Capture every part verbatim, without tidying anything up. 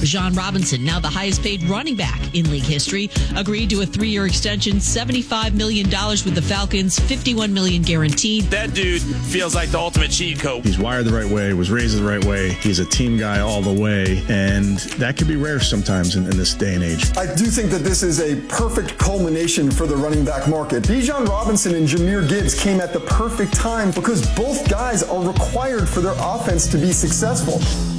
Bijan Robinson, now the highest paid running back in league history, agreed to a three-year extension, seventy-five million dollars with the Falcons, fifty-one million dollars guaranteed. That dude feels like the ultimate cheat code. He's wired the right way, was raised the right way. He's a team guy all the way, and that can be rare sometimes in, in this day and age. I do think that this is a perfect culmination for the running back market. Bijan Robinson and Jahmyr Gibbs came at the perfect time because both guys are required for their offense to be successful.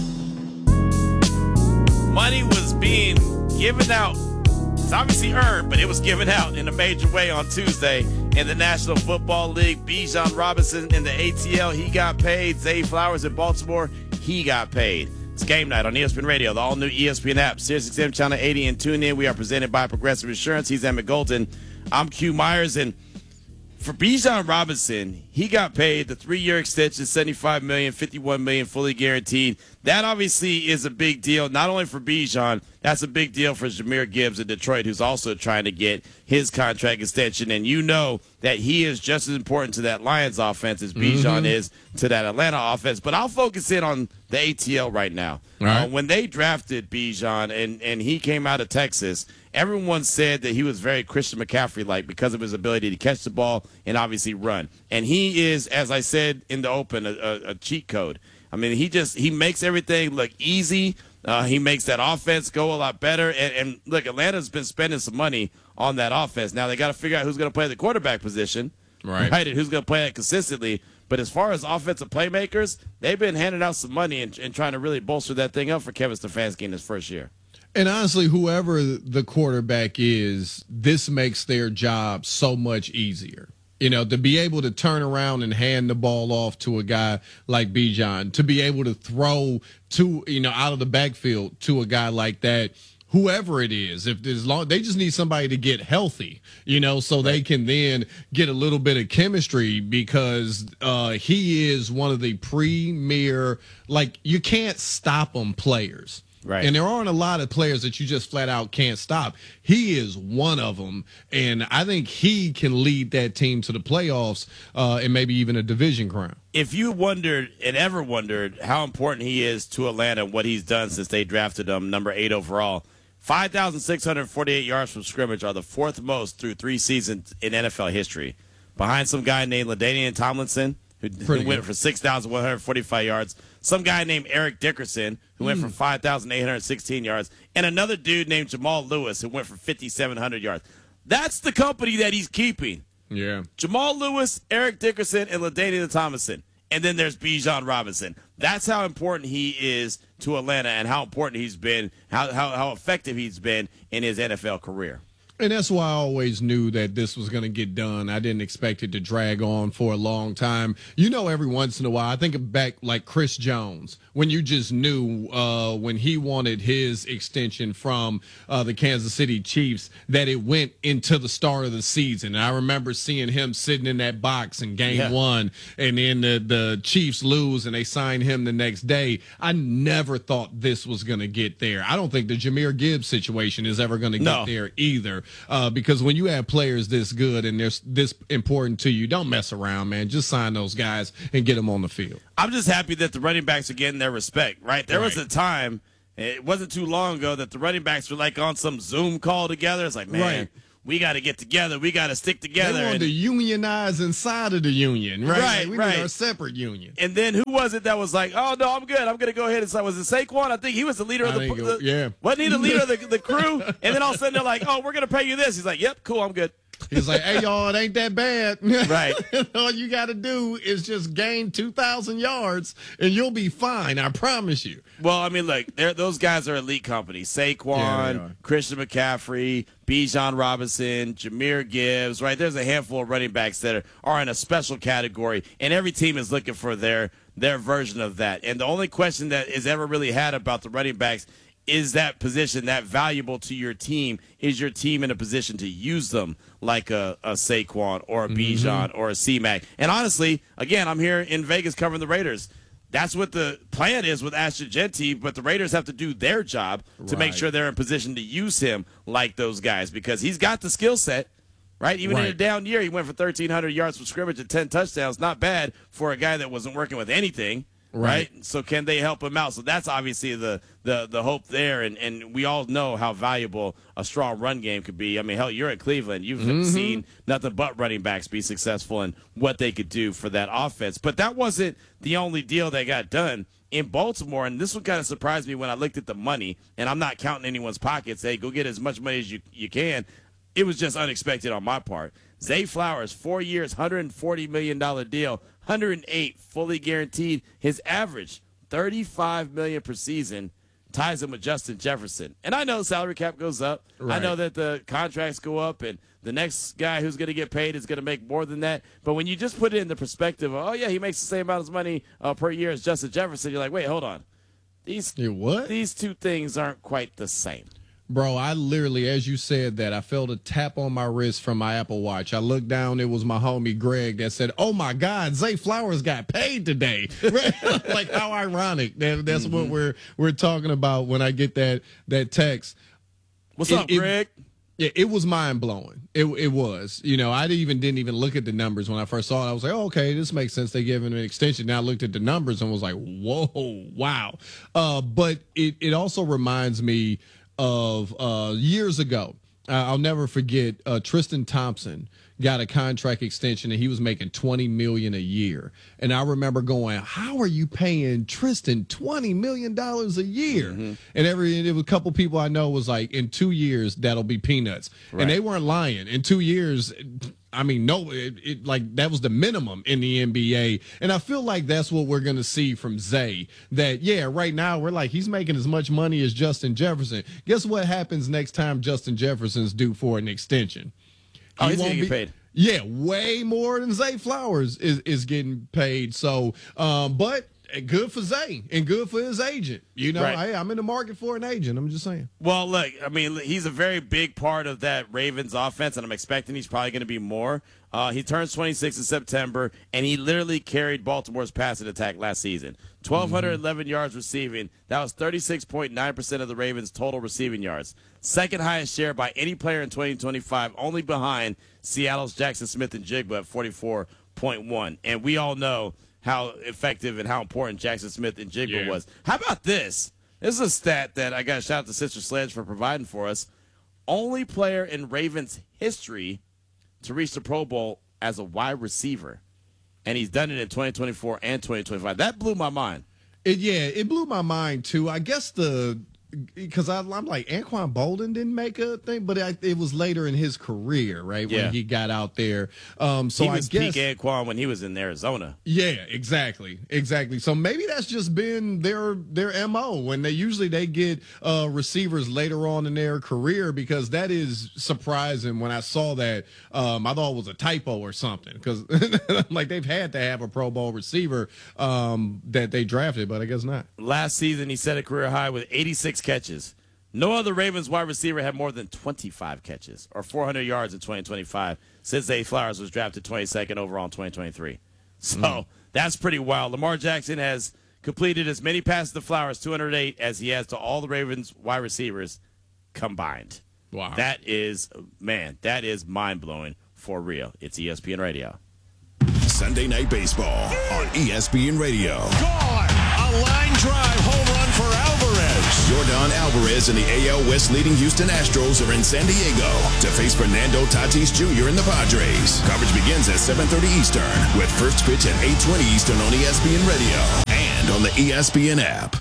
Money was being given out. It's obviously earned, but it was given out in a major way on Tuesday in the National Football League. Bijan Robinson in the A T L, he got paid. Zay Flowers in Baltimore, he got paid. It's game night on E S P N Radio, the all-new E S P N app, Sirius X M Channel eighty, and tune in. We are presented by Progressive Insurance. He's Emmett Golden. I'm Q Myers, and for Bijan Robinson, he got paid the three-year extension, seventy-five million dollars, fifty-one million dollars fully guaranteed. That obviously is a big deal, not only for Bijan, that's a big deal for Jahmyr Gibbs in Detroit, who's also trying to get his contract extension. And you know that he is just as important to that Lions offense as Bijan mm-hmm. is to that Atlanta offense. But I'll focus in on the A T L right now. Right. Uh, when they drafted Bijan and, and he came out of Texas, everyone said that he was very Christian McCaffrey-like because of his ability to catch the ball and obviously run. And he is, as I said in the open, a, a, a cheat code. I mean, he just he makes everything look easy. Uh, he makes that offense go a lot better. And, and look, Atlanta's been spending some money on that offense. Now they got to figure out who's going to play the quarterback position, right? right? And who's going to play it consistently. But as far as offensive playmakers, they've been handing out some money and, and trying to really bolster that thing up for Kevin Stefanski in his first year. And honestly, whoever the quarterback is, this makes their job so much easier. You know, to be able to turn around and hand the ball off to a guy like Bijan, to be able to throw to, you know, out of the backfield to a guy like that, whoever it is, if there's long, they just need somebody to get healthy, you know, so they can then get a little bit of chemistry because uh, he is one of the premier, like, you can't stop him players. Right. And there aren't a lot of players that you just flat out can't stop. He is one of them, and I think he can lead that team to the playoffs uh, and maybe even a division crown. If you wondered and ever wondered how important he is to Atlanta, what he's done since they drafted him number eight overall, five thousand six hundred forty-eight yards from scrimmage are the fourth most through three seasons in N F L history, behind some guy named LaDainian Tomlinson, who, who went for six thousand one hundred forty-five yards, some guy named Eric Dickerson, who went mm. for five thousand eight hundred sixteen yards, and another dude named Jamal Lewis, who went for five thousand seven hundred yards. That's the company that he's keeping. Yeah. Jamal Lewis, Eric Dickerson, and LaDainian Tomlinson. And then there's Bijan Robinson. That's how important he is to Atlanta and how important he's been, how, how, how effective he's been in his N F L career. And that's why I always knew that this was going to get done. I didn't expect it to drag on for a long time. You know, every once in a while, I think back like Chris Jones, when you just knew uh, when he wanted his extension from uh, the Kansas City Chiefs that it went into the start of the season. And I remember seeing him sitting in that box in game yeah. one, and then the, the Chiefs lose and they sign him the next day. I never thought this was going to get there. I don't think the Jahmyr Gibbs situation is ever going to get no. there either. Uh, because when you have players this good and they're this important to you, don't mess around, man. Just sign those guys and get them on the field. I'm just happy that the running backs are getting their respect, right? There right. was a time, it wasn't too long ago, that the running backs were like on some Zoom call together. It's like, man, right. we got to get together. We got to stick together. They wanted to unionize inside of the union, right? Right, like we right. need our separate union. And then who was it that was like, oh, no, I'm good. I'm going to go ahead and sign. Was it Saquon? I think he was the leader I of the, think the it, yeah. Wasn't he the leader of the, the crew? And then all of a sudden they're like, oh, we're going to pay you this. He's like, yep, cool, I'm good. He's like, hey, y'all, it ain't that bad. Right. All you got to do is just gain two thousand yards, and you'll be fine. I promise you. Well, I mean, look, those guys are elite companies. Saquon, yeah, Christian McCaffrey, Bijan Robinson, Jahmyr Gibbs, right? There's a handful of running backs that are, are in a special category, and every team is looking for their their version of that. And the only question that is ever really had about the running backs is that position that valuable to your team? Is your team in a position to use them like a, a Saquon or a Bijan mm-hmm. or a C-Mac? And honestly, again, I'm here in Vegas covering the Raiders. That's what the plan is with Ashton Jeanty, but the Raiders have to do their job to right. make sure they're in position to use him like those guys because he's got the skill set, right? Even right. in a down year, he went for thirteen hundred yards from scrimmage and ten touchdowns. Not bad for a guy that wasn't working with anything. right? right? So can they help him out? So that's obviously the the the hope there, and and we all know how valuable a strong run game could be. I mean, hell, you're at Cleveland. You've mm-hmm. seen nothing but running backs be successful and what they could do for that offense. But that wasn't the only deal that got done in Baltimore, and this one kind of surprised me when I looked at the money, and I'm not counting anyone's pockets. Hey, go get as much money as you, you can. It was just unexpected on my part. Zay Flowers, four years, one hundred forty million dollars deal, one hundred eight fully guaranteed. His average, thirty-five million dollars per season, ties him with Justin Jefferson. And I know the salary cap goes up. Right. I know that the contracts go up, and the next guy who's going to get paid is going to make more than that. But when you just put it in the perspective of, oh, yeah, he makes the same amount of money uh, per year as Justin Jefferson, you're like, wait, hold on. These, what? These two things aren't quite the same. Bro, I literally, as you said that, I felt a tap on my wrist from my Apple Watch. I looked down, it was my homie Greg that said, oh, my God, Zay Flowers got paid today. Like, how ironic. That, that's mm-hmm. what we're we're talking about when I get that that text. What's it, up, Greg? It, yeah, it was mind-blowing. It it was. You know, I even didn't even look at the numbers when I first saw it. I was like, oh, okay, this makes sense. They gave him an extension. Now I looked at the numbers and was like, whoa, wow. Uh, but it, it also reminds me of uh, years ago. Uh, I'll never forget uh, Tristan Thompson got a contract extension and he was making twenty million dollars a year. And I remember going, how are you paying Tristan twenty million dollars a year? Mm-hmm. And every there was a couple people I know was like, in two years, that'll be peanuts. Right. And they weren't lying. In two years, I mean, no, it, it like that was the minimum in the N B A. And I feel like that's what we're going to see from Zay. That, yeah, right now we're like, he's making as much money as Justin Jefferson. Guess what happens next time Justin Jefferson's due for an extension? Oh, he's going to get paid. Yeah, way more than Zay Flowers is, is getting paid. So, um, but good for Zay and good for his agent. You know, right. Hey, I'm in the market for an agent. I'm just saying. Well, look, I mean, he's a very big part of that Ravens offense, and I'm expecting he's probably going to be more. Uh, he turns twenty-six in September, and he literally carried Baltimore's passing attack last season. twelve eleven mm-hmm. yards receiving. That was thirty-six point nine percent of the Ravens' total receiving yards. Second highest share by any player in twenty twenty-five, only behind Seattle's Jackson Smith and Jigba at forty-four point one. And we all know how effective and how important Jackson Smith and Jigba yeah. was. How about this? This is a stat that I got to shout out to Sister Sledge for providing for us. Only player in Ravens history to reach the Pro Bowl as a wide receiver. And he's done it in twenty twenty-four and twenty twenty-five. That blew my mind. It, yeah, it blew my mind, too. I guess the – because I'm like, Anquan Bolden didn't make a thing, but I, it was later in his career, right, yeah. when he got out there. Um, so he was I guess, peak Anquan when he was in Arizona. Yeah, exactly, exactly. So maybe that's just been their their M O when they usually they get uh, receivers later on in their career, because that is surprising. When I saw that, um, I thought it was a typo or something, because like they've had to have a Pro Bowl receiver um, that they drafted, but I guess not. Last season, he set a career high with eighty-six catches. No other Ravens wide receiver had more than twenty-five catches or four hundred yards in twenty twenty-five since Zay Flowers was drafted twenty-second overall in twenty twenty-three. So mm. that's pretty wild. Lamar Jackson has completed as many passes to Flowers, two hundred eight, as he has to all the Ravens wide receivers combined. Wow. That is, man, that is mind-blowing for real. It's E S P N Radio. Sunday Night Baseball on E S P N Radio. Gone! A line drive home run for Alvarez. Yordan Alvarez and the A L West leading Houston Astros are in San Diego to face Fernando Tatis Junior and the Padres. Coverage begins at seven thirty Eastern with first pitch at eight twenty Eastern on E S P N Radio and on the E S P N app.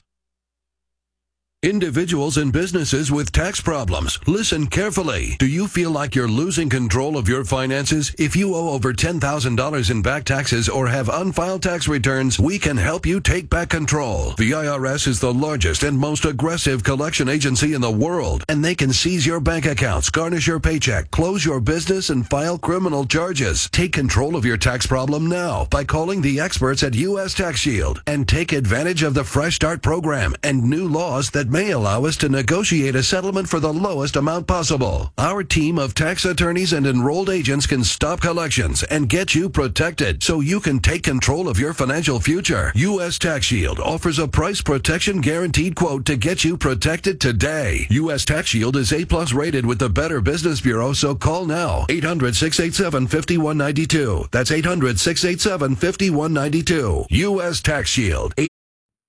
Individuals and businesses with tax problems, listen carefully. Do you feel like you're losing control of your finances? If you owe over ten thousand dollars in back taxes or have unfiled tax returns, we can help you take back control. The I R S is the largest and most aggressive collection agency in the world, and they can seize your bank accounts, garnish your paycheck, close your business, and file criminal charges. Take control of your tax problem now by calling the experts at U S Tax Shield and take advantage of the Fresh Start program and new laws that may allow us to negotiate a settlement for the lowest amount possible. Our team of tax attorneys and enrolled agents can stop collections and get you protected so you can take control of your financial future. U S Tax Shield offers a price protection guaranteed quote to get you protected today. U S Tax Shield is A plus rated with the Better Business Bureau, so call now. eight hundred, six eight seven, five one nine two. That's eight hundred, six eight seven, five one nine two. U S Tax Shield.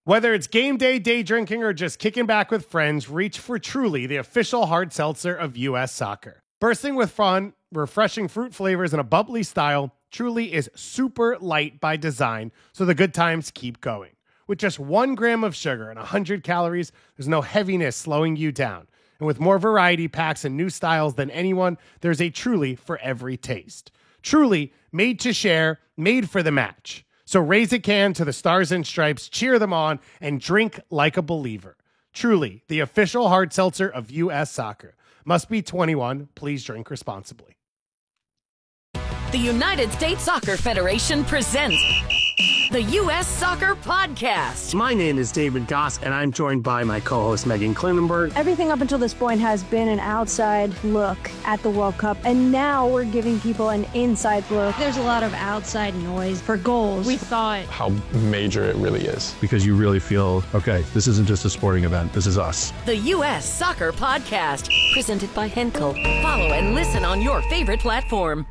Whether it's game day, day drinking, or just kicking back with friends, reach for Truly, the official hard seltzer of U S Soccer. Bursting with fun, refreshing fruit flavors, and a bubbly style, Truly is super light by design, so the good times keep going. With just one gram of sugar and one hundred calories, there's no heaviness slowing you down. And with more variety packs and new styles than anyone, there's a Truly for every taste. Truly, made to share, made for the match. So raise a can to the Stars and Stripes, cheer them on, and drink like a believer. Truly, the official hard seltzer of U S Soccer. Must be twenty-one. Please drink responsibly. The United States Soccer Federation presents the U S Soccer Podcast. My name is David Goss, and I'm joined by my co-host Megan Klinenberg. Everything up until this point has been an outside look at the World Cup, and now we're giving people an inside look. There's a lot of outside noise for goals. We thought how major it really is. Because you really feel, okay, this isn't just a sporting event, this is us. The U S Soccer Podcast, presented by Henkel. Follow and listen on your favorite platform.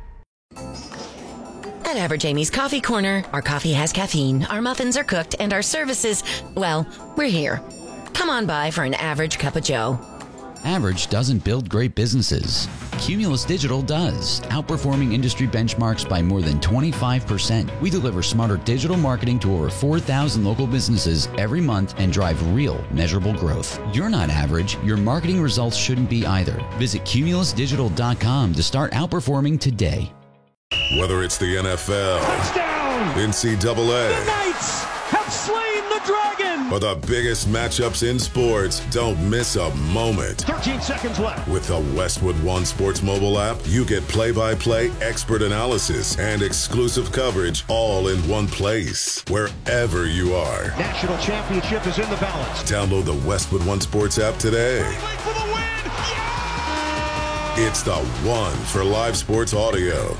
At Average Amy's Coffee Corner, our coffee has caffeine, our muffins are cooked, and our services, well, we're here. Come on by for an average cup of joe. Average doesn't build great businesses. Cumulus Digital does, outperforming industry benchmarks by more than twenty-five percent. We deliver smarter digital marketing to over four thousand local businesses every month and drive real, measurable growth. You're not average. Your marketing results shouldn't be either. Visit cumulus digital dot com to start outperforming today. Whether it's the N F L, touchdown, N C double A, the Knights have slain the dragon, or the biggest matchups in sports, don't miss a moment. thirteen seconds left. With the Westwood One Sports mobile app, you get play-by-play expert analysis and exclusive coverage all in one place, wherever you are. National championship is in the balance. Download the Westwood One Sports app today. For the win. Yeah! It's the one for live sports audio.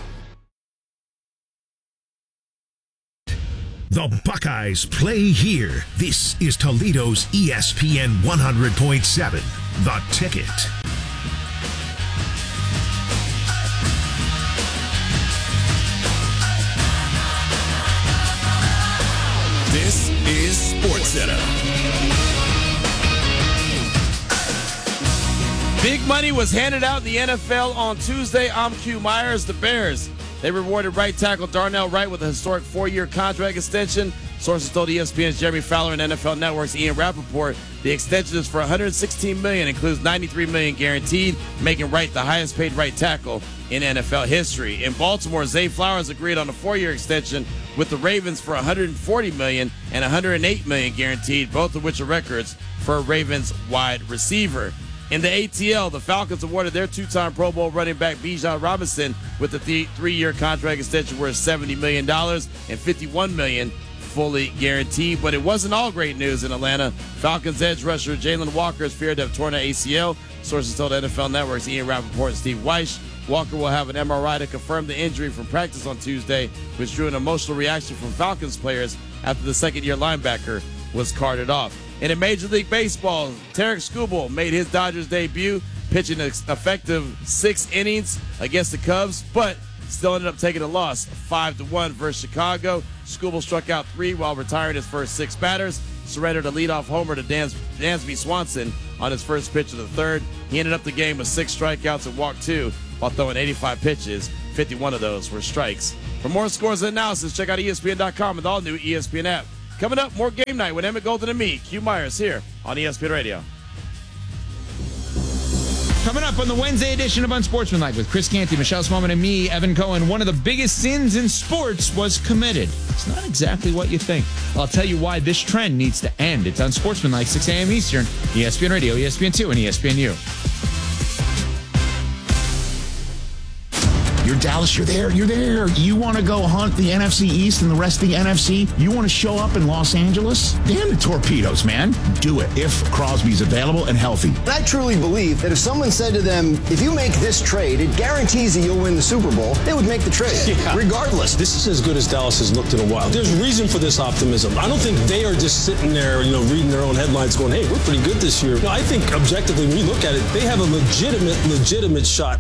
The Buckeyes play here. This is Toledo's E S P N one hundred point seven, The Ticket. This is SportsCenter. Big money was handed out in the N F L on Tuesday. I'm Q Myers. The Bears, they rewarded right tackle Darnell Wright with a historic four-year contract extension. Sources told E S P N's Jeremy Fowler and N F L Network's Ian Rappaport the extension is for one hundred sixteen million dollars, includes ninety-three million dollars guaranteed, making Wright the highest-paid right tackle in N F L history. In Baltimore, Zay Flowers agreed on a four-year extension with the Ravens for one hundred forty million dollars and one hundred eight million dollars guaranteed, both of which are records for a Ravens wide receiver. In the A T L, the Falcons awarded their two-time Pro Bowl running back Bijan Robinson with a th- three-year contract extension worth seventy million dollars and fifty-one million dollars fully guaranteed. But it wasn't all great news in Atlanta. Falcons edge rusher Jalen Walker is feared to have torn an A C L. Sources told N F L Network's Ian Rappaport and Steve Weish. Walker will have an M R I to confirm the injury from practice on Tuesday, which drew an emotional reaction from Falcons players after the second-year linebacker was carted off. And in Major League Baseball, Tarek Skubal made his Dodgers debut, pitching an effective six innings against the Cubs, but still ended up taking a loss, five to one versus Chicago. Skubal struck out three while retiring his first six batters, surrendered a leadoff homer to Dans- Dansby Swanson on his first pitch of the third. He ended up the game with six strikeouts and walked two while throwing eighty-five pitches. fifty-one of those were strikes. For more scores and analysis, check out E S P N dot com and the all-new E S P N app. Coming up, more Game Night with Emmett Golden and me, Q Myers, here on E S P N Radio. Coming up on the Wednesday edition of Unsportsmanlike with Chris Canty, Michelle Smallman, and me, Evan Cohen, one of the biggest sins in sports was committed. It's not exactly what you think. I'll tell you why this trend needs to end. It's Unsportsmanlike, six a.m. Eastern, E S P N Radio, E S P N two, and E S P N U. You're Dallas, you're there, you're there. You want to go hunt the N F C East and the rest of the N F C? You want to show up in Los Angeles? Damn the Torpedoes, man. Do it if Crosby's available and healthy. And I truly believe that if someone said to them, if you make this trade, it guarantees that you'll win the Super Bowl, they would make the trade, yeah. regardless. This is as good as Dallas has looked in a while. There's reason for this optimism. I don't think they are just sitting there, you know, reading their own headlines going, hey, we're pretty good this year. No, I think objectively, when you look at it, they have a legitimate, legitimate shot.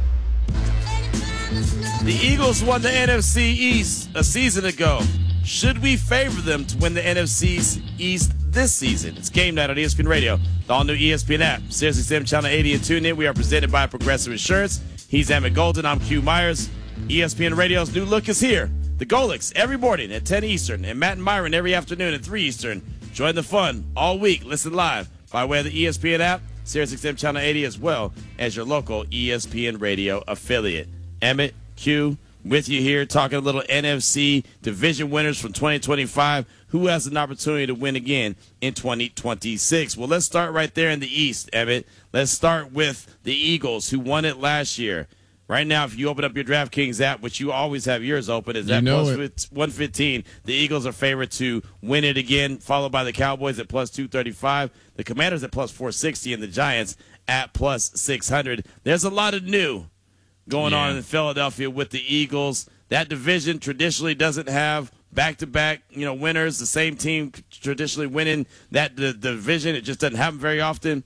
The Eagles won the N F C East a season ago. Should we favor them to win the N F C East this season. It's Game Night on E S P N Radio, the all-new E S P N app, SiriusXM Channel eighty, and tune in. We are presented by Progressive Insurance. He's Emmett Golden. I'm Q Myers. E S P N Radio's new look is here. The Golics every morning at ten Eastern, and Matt and Myron every afternoon at three Eastern. Join the fun all week. Listen live by way of the E S P N app, SiriusXM Channel eighty, as well as your local E S P N Radio affiliate. Emmett, Q, with you here, talking a little N F C division winners from twenty twenty-five. Who has an opportunity to win again in twenty twenty-six? Well, let's start right there in the East, Emmett. Let's start with the Eagles, who won it last year. Right now, if you open up your DraftKings app, which you always have yours open, is at plus one fifteen. The Eagles are favored to win it again, followed by the Cowboys at plus two thirty-five, the Commanders at plus four sixty, and the Giants at plus six hundred. There's a lot of new going yeah. on in Philadelphia with the Eagles. That division traditionally doesn't have back-to-back, you know, winners. The same team traditionally winning that the, the division. It just doesn't happen very often.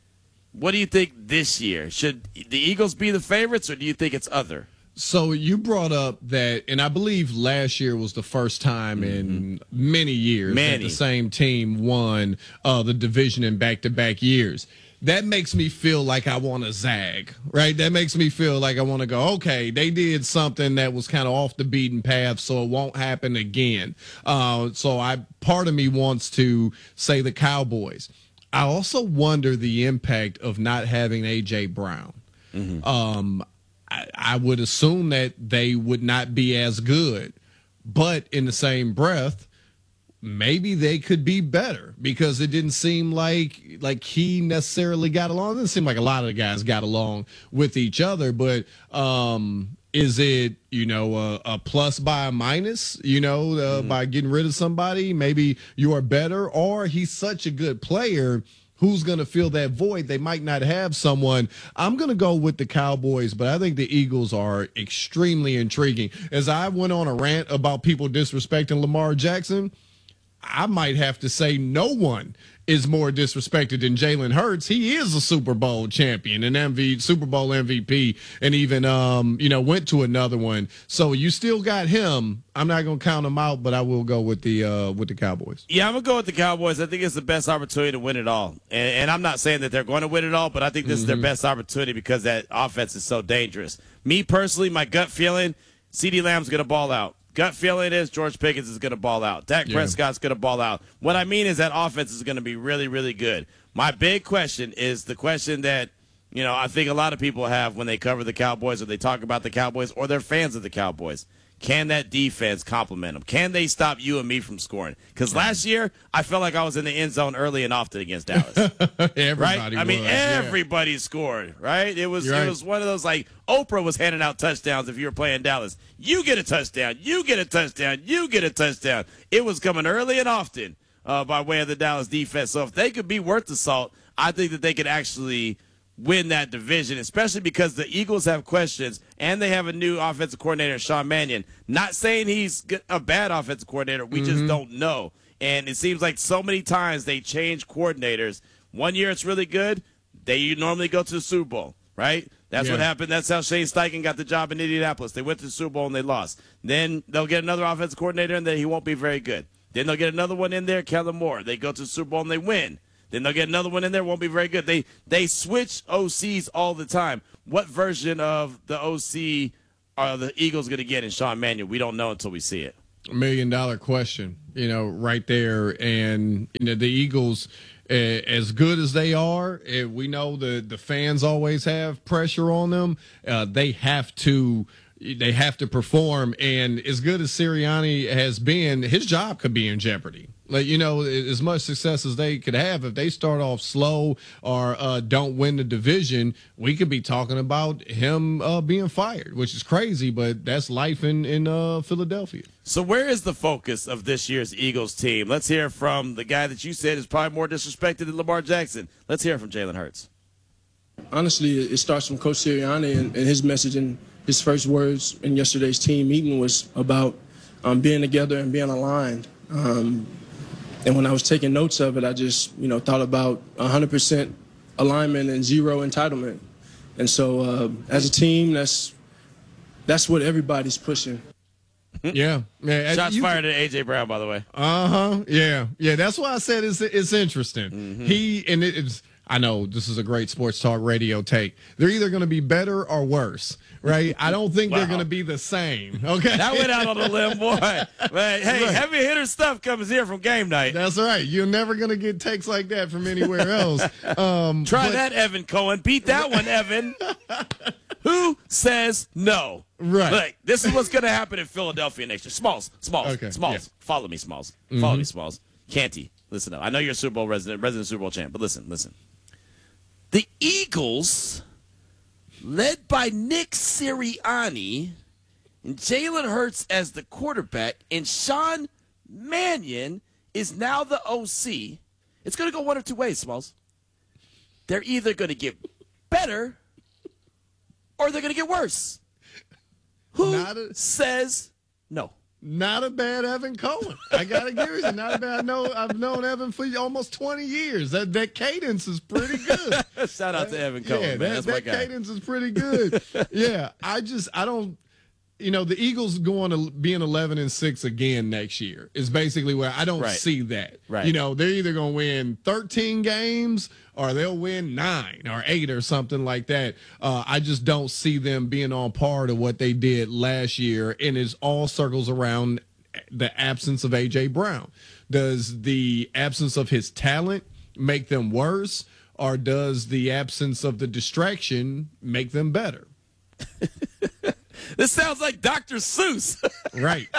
What do you think this year? Should the Eagles be the favorites, or do you think it's other? So you brought up that, and I believe last year was the first time mm-hmm. in many years many. that the same team won uh, the division in back-to-back years. That makes me feel like I want to zag, right? That makes me feel like I want to go, okay, they did something that was kind of off the beaten path, so it won't happen again. Uh, so I part of me wants to say the Cowboys. I also wonder the impact of not having A J. Brown. Mm-hmm. Um, I, I would assume that they would not be as good, but in the same breath, maybe they could be better, because it didn't seem like like he necessarily got along. It didn't seem like a lot of the guys got along with each other, but um, is it, you know, a, a plus by a minus, you know, uh, mm-hmm. by getting rid of somebody? Maybe you are better, or he's such a good player. Who's going to fill that void? They might not have someone. I'm going to go with the Cowboys, but I think the Eagles are extremely intriguing. As I went on a rant about people disrespecting Lamar Jackson, I might have to say no one is more disrespected than Jalen Hurts. He is a Super Bowl champion, an M V P, Super Bowl M V P, and even um, you know, went to another one. So you still got him. I'm not going to count him out, but I will go with the uh, with the Cowboys. Yeah, I'm going to go with the Cowboys. I think it's the best opportunity to win it all. And, and I'm not saying that they're going to win it all, but I think this mm-hmm. is their best opportunity because that offense is so dangerous. Me personally, my gut feeling, CeeDee Lamb's going to ball out. Gut feeling is George Pickens is going to ball out. Dak yeah. Prescott's going to ball out. What I mean is that offense is going to be really, really good. My big question is the question that, you know, I think a lot of people have when they cover the Cowboys or they talk about the Cowboys or they're fans of the Cowboys. Can that defense complement them? Can they stop you and me from scoring? Because last year, I felt like I was in the end zone early and often against Dallas. Everybody right? I mean, was, everybody yeah. scored, right? It was right. it was one of those, like, Oprah was handing out touchdowns if you were playing Dallas. You get a touchdown. You get a touchdown. You get a touchdown. It was coming early and often uh, by way of the Dallas defense. So if they could be worth the salt, I think that they could actually win that division, especially because the Eagles have questions and they have a new offensive coordinator, Sean Mannion. Not saying he's a bad offensive coordinator. We mm-hmm. just don't know. And it seems like so many times they change coordinators. One year it's really good. They normally go to the Super Bowl, right? That's yeah. what happened. That's how Shane Steichen got the job in Indianapolis. They went to the Super Bowl and they lost. Then they'll get another offensive coordinator and then he won't be very good. Then they'll get another one in there, Kellen Moore. They go to the Super Bowl and they win. Then they'll get another one in there, won't be very good. They they switch O Cs all the time. What version of the O C are the Eagles going to get in Sean Mannion? We don't know until we see it. A million dollar question, you know, right there. And you know, the Eagles, uh, as good as they are, uh, we know the, the fans always have pressure on them. Uh, they have to They have to perform, and as good as Sirianni has been, his job could be in jeopardy. Like, you know, as much success as they could have, if they start off slow or uh, don't win the division, we could be talking about him uh, being fired, which is crazy, but that's life in, in uh, Philadelphia. So where is the focus of this year's Eagles team? Let's hear from the guy that you said is probably more disrespected than Lamar Jackson. Let's hear from Jalen Hurts. Honestly, it starts from Coach Sirianni and, and his message and his first words in yesterday's team meeting was about um, being together and being aligned. Um, and when I was taking notes of it, I just, you know, thought about one hundred percent alignment and zero entitlement. And so uh, as a team, that's that's what everybody's pushing. Yeah. yeah. Shots You, fired at A J Brown, by the way. Uh-huh. Yeah. Yeah, that's why I said it's it's interesting. Mm-hmm. He and it, it's I know this is a great sports talk radio take. They're either going to be better or worse, right? I don't think wow. they're going to be the same. Okay. That went out on a limb, boy. But, hey, right. heavy hitter stuff comes here from Game Night. That's right. You're never going to get takes like that from anywhere else. Um, Try but, that, Evan Cohen. Beat that one, Evan. Who says no? Right. Like, this is what's going to happen in Philadelphia next year. Smalls, Smalls, okay. Smalls. Yeah. Follow me, Smalls. Mm-hmm. Follow me, Smalls. Canty, listen up. I know you're a Super Bowl resident, resident Super Bowl champ, but listen, listen. The Eagles, led by Nick Sirianni, and Jalen Hurts as the quarterback, and Sean Mannion is now the O C. It's going to go one of two ways, Smalls. They're either going to get better or they're going to get worse. Who a, says no? Not a bad Evan Cohen. I got to give you. Not a bad. I know, I've known Evan for almost twenty years. That that cadence is pretty good. Shout out to Evan Cohen, yeah, man. That, That's that my guy. cadence is pretty good. Yeah, I just, I don't, you know, the Eagles going to being eleven and six again next year is basically where I don't right. see that. Right. You know, they're either going to win thirteen games or they'll win nine or eight or something like that. Uh, I just don't see them being on par to what they did last year, and it all circles around the absence of A J Brown. Does the absence of his talent make them worse, or does the absence of the distraction make them better? This sounds like Doctor Seuss. Right.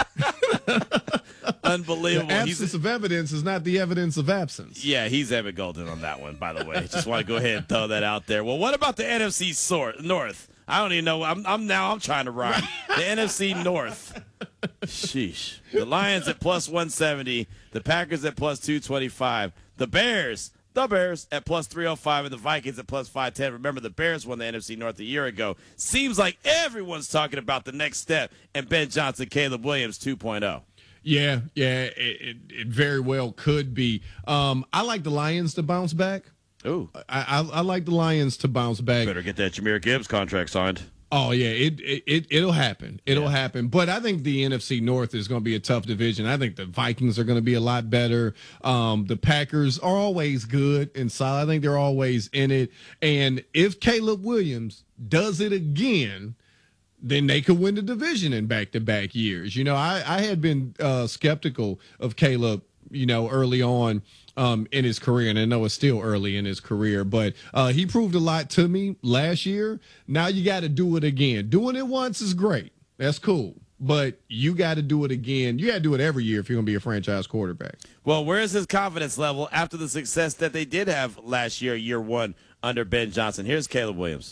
Unbelievable. The absence he's, of evidence is not the evidence of absence. Yeah, he's Evan Golden on that one, by the way. Just want to go ahead and throw that out there. Well, what about the N F C North? I don't even know. I'm, I'm now I'm trying to rhyme. The N F C North. Sheesh. The Lions at plus one seventy. The Packers at plus two twenty-five. The Bears. The Bears at plus three oh five and the Vikings at plus five ten. Remember, the Bears won the N F C North a year ago. Seems like everyone's talking about the next step and Ben Johnson, Caleb Williams two point oh. Yeah, yeah, it, it, it very well could be. Um, I like the Lions to bounce back. Ooh. I, I, I like the Lions to bounce back. Better get that Jahmyr Gibbs contract signed. Oh, yeah, it, it, it, it'll happen. It'll yeah. happen. But I think the N F C North is going to be a tough division. I think the Vikings are going to be a lot better. Um, the Packers are always good and solid. I think they're always in it. And if Caleb Williams does it again, then they could win the division in back-to-back years. You know, I, I had been uh, skeptical of Caleb, you know, early on um, in his career, and I know it's still early in his career, but uh, he proved a lot to me last year. Now you got to do it again. Doing it once is great. That's cool. But you got to do it again. You got to do it every year if you're going to be a franchise quarterback. Well, where is his confidence level after the success that they did have last year, year one, under Ben Johnson? Here's Caleb Williams.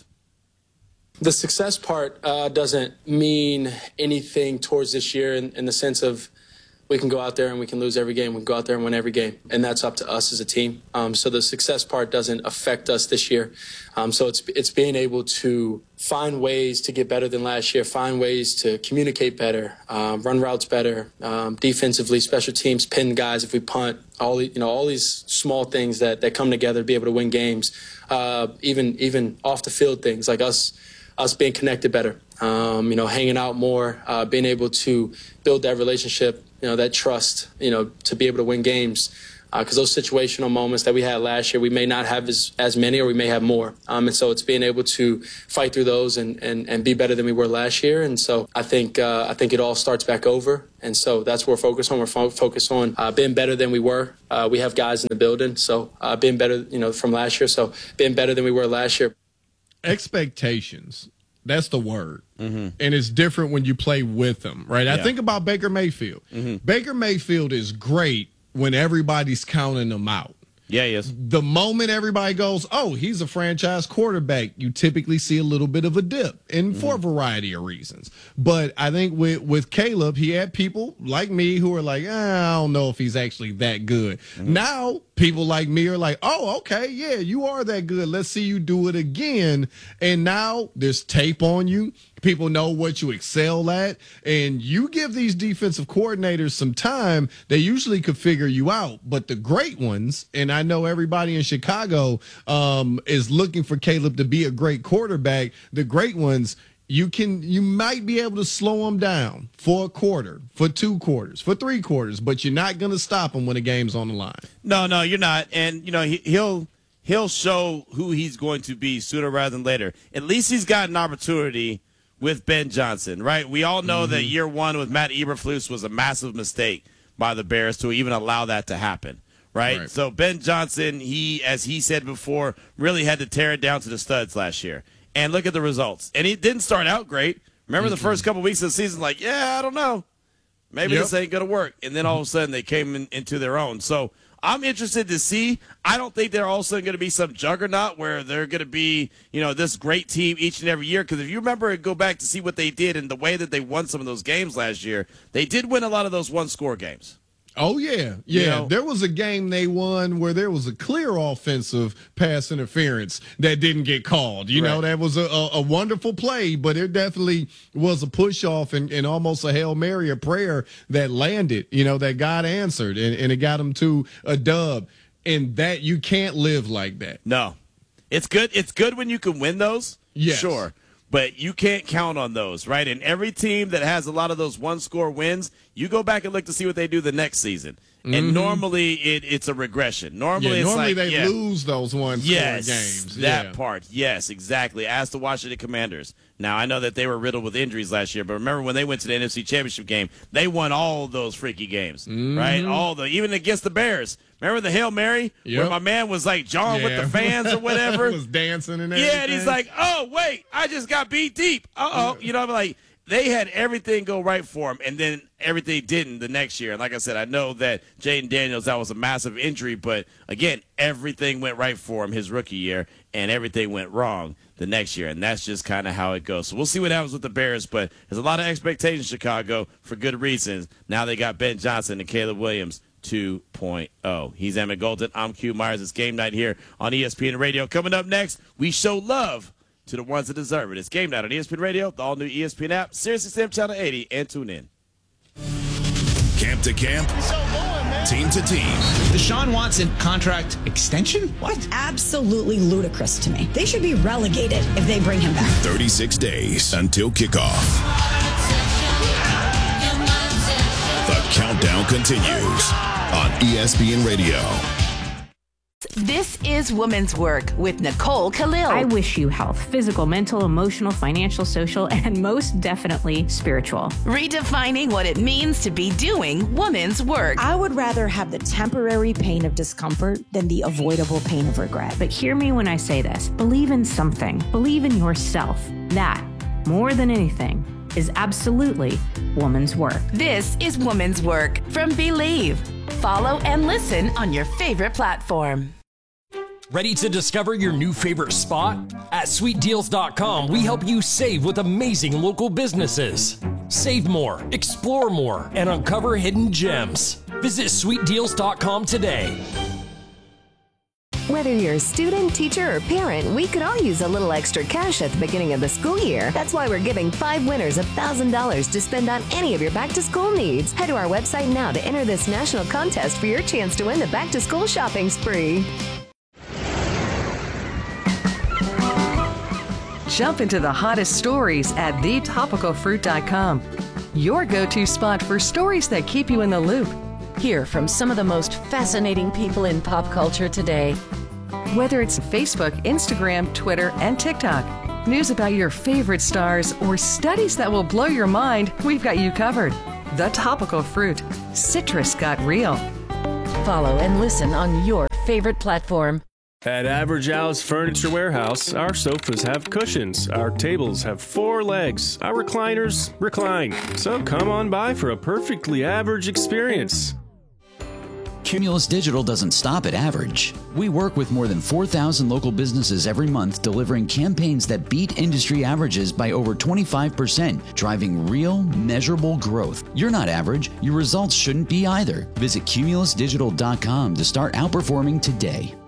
The success part uh, doesn't mean anything towards this year in, in the sense of we can go out there and we can lose every game. We can go out there and win every game, and that's up to us as a team. Um, so the success part doesn't affect us this year. Um, so it's it's being able to find ways to get better than last year, find ways to communicate better, um, run routes better, um, defensively, special teams, pin guys if we punt, all you know, all these small things that, that come together to be able to win games. Uh, even even off the field things like us. Us being connected better, um, you know, hanging out more, uh, being able to build that relationship, you know, that trust, you know, to be able to win games. Because uh, those situational moments that we had last year, we may not have as, as many or we may have more. Um, and so it's being able to fight through those and, and, and be better than we were last year. And so I think uh, I think it all starts back over. And so that's what we're focused on. We're fo- focused on uh, being better than we were. Uh, we have guys in the building, so uh, being better, you know, from last year. So being better than we were last year. Expectations. That's the word. Mm-hmm. And it's different when you play with them, right? Yeah. I think about Baker Mayfield. Mm-hmm. Baker Mayfield is great when everybody's counting him out. Yeah, he is. The moment everybody goes, oh, he's a franchise quarterback, you typically see a little bit of a dip, and mm-hmm. for a variety of reasons. But I think with, with Caleb, he had people like me who are like, eh, I don't know if he's actually that good. Mm-hmm. Now, people like me are like, oh, okay, yeah, you are that good. Let's see you do it again. And now there's tape on you. People know what you excel at, and you give these defensive coordinators some time, they usually could figure you out. But the great ones, and I know everybody in Chicago um, is looking for Caleb to be a great quarterback, the great ones, you can you might be able to slow them down for a quarter, for two quarters, for three quarters, but you're not going to stop them when the game's on the line. No, no, you're not. And, you know, he, he'll he'll show who he's going to be sooner rather than later. At least he's got an opportunity with Ben Johnson, right? We all know mm-hmm. that year one with Matt Eberflus was a massive mistake by the Bears to even allow that to happen, right? right? So Ben Johnson, he, as he said before, really had to tear it down to the studs last year. And look at the results. And he didn't start out great. Remember mm-hmm. the first couple weeks of the season, like, yeah, I don't know. Maybe yep. this ain't going to work. And then all of a sudden they came in, into their own. So I'm interested to see. I don't think they're all of a sudden going to be some juggernaut where they're going to be, you know, this great team each and every year. Because if you remember and go back to see what they did and the way that they won some of those games last year, they did win a lot of those one-score games. Oh, yeah. Yeah. You know? There was a game they won where there was a clear offensive pass interference that didn't get called. You right. know, that was a, a, a wonderful play, but it definitely was a push-off and, and almost a Hail Mary, a prayer that landed, you know, that God answered, and, and it got them to a dub. And that you can't live like that. No. It's good. It's good when you can win those. Yes. Sure. But you can't count on those, right? And every team that has a lot of those one-score wins, you go back and look to see what they do the next season. Mm-hmm. And normally it, it's a regression. Normally, yeah, it's normally like, they yeah, lose those one-score yes, games. That yeah. part, yes, exactly. As the Washington Commanders. Now, I know that they were riddled with injuries last year, but remember when they went to the N F C Championship game, they won all those freaky games, mm-hmm. right? All the even against the Bears. Remember the Hail Mary yep. where my man was like John yeah. with the fans or whatever? was dancing and everything. Yeah, and he's like, oh, wait, I just got beat deep. Uh-oh. You know, I'm like, they had everything go right for him, and then everything didn't the next year. And like I said, I know that Jaden Daniels, that was a massive injury, but, again, everything went right for him his rookie year, and everything went wrong the next year. And that's just kind of how it goes. So we'll see what happens with the Bears, but there's a lot of expectations in Chicago for good reasons. Now they got Ben Johnson and Caleb Williams two point oh. He's Emmett Golden. I'm Q Myers. It's game night here on E S P N Radio. Coming up next, we show love to the ones that deserve it. It's game night on E S P N Radio, the all-new E S P N app, SiriusXM Channel eighty, and tune in. Camp to camp, team to team. Deshaun Watson contract extension? What? Absolutely ludicrous to me. They should be relegated if they bring him back. thirty-six days until kickoff. The countdown continues on E S P N Radio. This is Women's Work with Nicole Khalil. I wish you health, physical, mental, emotional, financial, social, and most definitely spiritual. Redefining what it means to be doing women's work. I would rather have the temporary pain of discomfort than the avoidable pain of regret. But hear me when I say this. Believe in something. Believe in yourself. That, more than anything, is absolutely woman's work. This is Woman's Work from Believe. Follow and listen on your favorite platform. Ready to discover your new favorite spot? At sweet deals dot com, we help you save with amazing local businesses. Save more, explore more, and uncover hidden gems. Visit sweet deals dot com today. Whether you're a student, teacher, or parent, we could all use a little extra cash at the beginning of the school year. That's why we're giving five winners one thousand dollars to spend on any of your back-to-school needs. Head to our website now to enter this national contest for your chance to win the back-to-school shopping spree. Jump into the hottest stories at the topical fruit dot com. Your go-to spot for stories that keep you in the loop. Hear from some of the most fascinating people in pop culture today. Whether it's Facebook, Instagram, Twitter, and TikTok, news about your favorite stars, or studies that will blow your mind, we've got you covered. The Topical Fruit. Citrus got real. Follow and listen on your favorite platform. At Average Al's Furniture Warehouse, our sofas have cushions, our tables have four legs, our recliners recline. So come on by for a perfectly average experience. Cumulus Digital doesn't stop at average. We work with more than four thousand local businesses every month, delivering campaigns that beat industry averages by over twenty-five percent, driving real, measurable growth. You're not average. Your results shouldn't be either. Visit cumulus digital dot com to start outperforming today.